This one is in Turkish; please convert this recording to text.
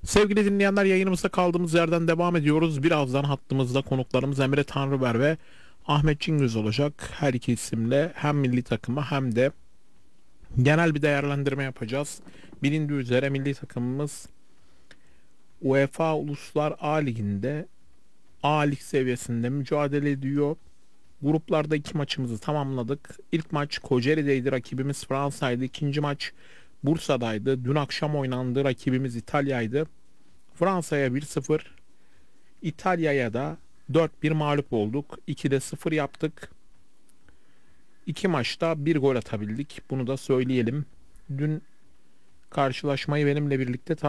Sevgili dinleyenler, yayınımızda kaldığımız yerden devam ediyoruz. Birazdan hattımızda konuklarımız Emre Tanrıver ve Ahmet Cingöz olacak. Her iki isimle hem milli takıma hem de genel bir değerlendirme yapacağız. Bilindiği üzere milli takımımız UEFA Uluslar A Ligi'nde A Lig seviyesinde mücadele ediyor. Gruplarda iki maçımızı tamamladık. İlk maç Kocaeli'deydi. Rakibimiz Fransa'ydı. İkinci maç Bursa'daydı. Dün akşam oynandı. Rakibimiz İtalya'ydı. Fransa'ya 1-0, İtalya'ya da 4-1 mağlup olduk. 2'de 0 yaptık. İki maçta bir gol atabildik. Bunu da söyleyelim. Dün karşılaşmayı benimle birlikte